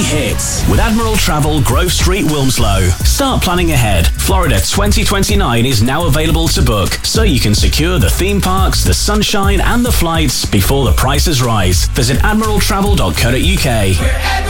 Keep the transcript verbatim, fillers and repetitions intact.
hits with Admiral Travel Grove Street, Wilmslow. Start planning ahead. Florida twenty twenty-nine is now available to book, so you can secure the theme parks, the sunshine and the flights before the prices rise. Visit admiral travel dot co dot uk.